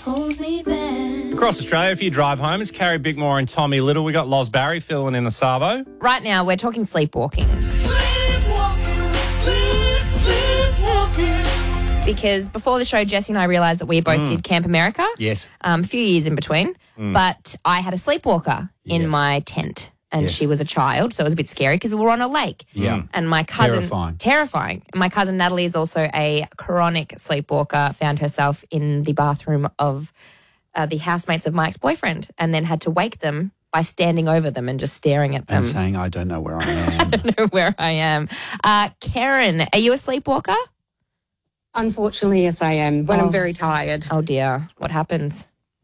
holds me back. Across Australia, if you drive home, it's Carrie Bickmore and Tommy Little. We got Loz Barry filling in the Savo. Right now, we're talking sleepwalking. Sleepwalking, sleepwalking. Because before the show, Jesse and I realised that we both did Camp America. Yes. A few years in between. But I had a sleepwalker in my tent. And she was a child, so it was a bit scary because we were on a lake. Yeah. And my cousin... Terrifying. And my cousin Natalie is also a chronic sleepwalker, found herself in the bathroom of the housemates of my ex-boyfriend and then had to wake them by standing over them and just staring at them. And saying, I don't know where I am. I don't know where I am. Karen, are you a sleepwalker? Unfortunately, yes, I am, when I'm very tired. Oh, dear. What happens?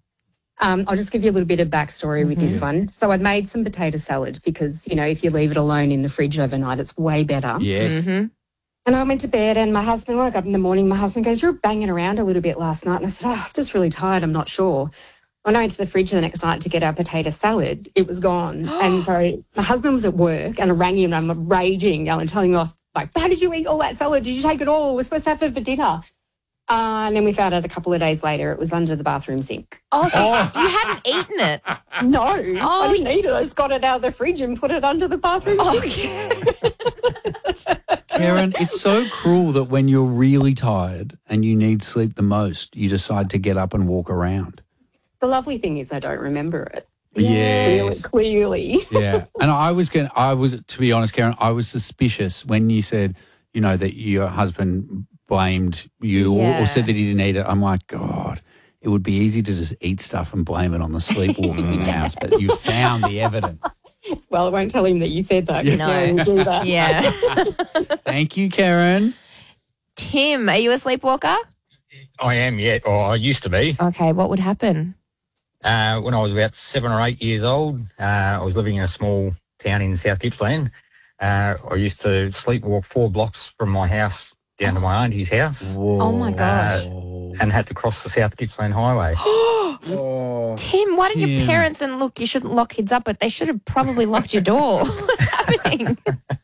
I'll just give you a little bit of backstory with this one. So I'd made some potato salad because, you know, if you leave it alone in the fridge overnight, it's way better. Yes. Mm-hmm. And I went to bed and my husband, when I got up in the morning, my husband goes, "You were banging around a little bit last night." And I said, "Oh, I'm just really tired. I'm not sure." When I went to the fridge the next night to get our potato salad, it was gone. And so my husband was at work and I rang him and I'm raging, yelling, telling him off, like, "How did you eat all that salad? Did you take it all? We're supposed to have it for dinner." And then we found out a couple of days later it was under the bathroom sink. Oh, so you hadn't eaten it? No, I didn't eat it. I just got it out of the fridge and put it under the bathroom sink. Karen, it's so cruel that when you're really tired and you need sleep the most, you decide to get up and walk around. The lovely thing is I don't remember it. Yes. Clearly. Yeah. And to be honest, Karen, I was suspicious when you said, you know, that your husband blamed you or said that he didn't eat it. I'm like, God, it would be easy to just eat stuff and blame it on the sleepwalking in the house, but you found the evidence. Well, I won't tell him that you said that. No. We'll do that. Yeah. Thank you, Karen. Tim, are you a sleepwalker? I am, yeah, or I used to be. Okay, what would happen? When I was about 7 or 8 years old, I was living in a small town in South Gippsland. I used to sleepwalk 4 blocks from my house down to my auntie's house. Whoa. Oh, my gosh. And had to cross the South Gippsland Highway. Tim, why didn't your parents, and look, you shouldn't lock kids up, but they should have probably locked your door. What's happening?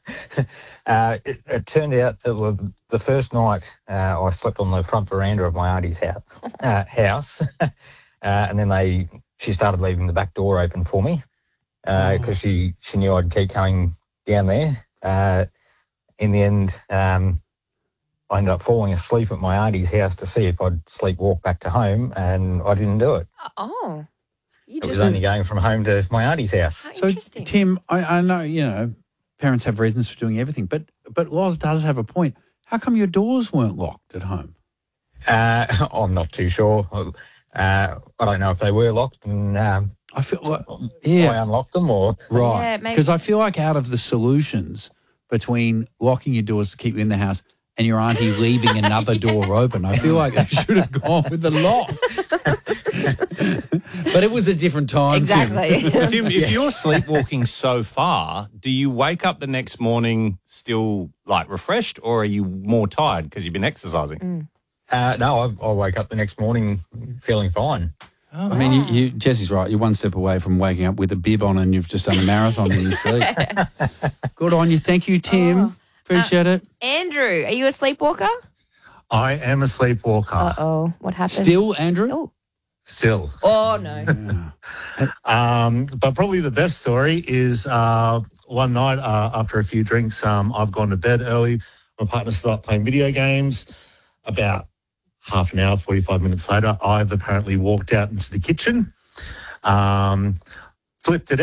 It turned out it was the first night I slept on the front veranda of my auntie's house. And then she started leaving the back door open for me because she knew I'd keep coming down there. In the end, I ended up falling asleep at my auntie's house to see if I'd sleepwalk back to home, and I didn't do it. Oh. It was only going from home to my auntie's house. Oh, So, interesting. Tim, I know, you know, parents have reasons for doing everything, but Loz does have a point. How come your doors weren't locked at home? I'm not too sure. I don't know if they were locked, and I feel like, I unlocked them or... Yeah, Right. maybe. Because I feel like out of the solutions between locking your doors to keep you in the house and your auntie leaving another door open, I feel like they should have gone with the lock. But it was a different time, Exactly. Tim, if you're sleepwalking so far, do you wake up the next morning still, like, refreshed, or are you more tired because you've been exercising? No, I wake up the next morning feeling fine. I mean, Jesse's right. You're one step away from waking up with a bib on and you've just done a marathon in your sleep. Good on you. Thank you, Tim. Appreciate it. Andrew, are you a sleepwalker? I am a sleepwalker. Uh-oh. What happened? Still, Andrew? Oh. Still. Oh, no. But probably the best story is one night after a few drinks, I've gone to bed early. My partner started playing video games. About half an hour, 45 minutes later, I've apparently walked out into the kitchen, flipped it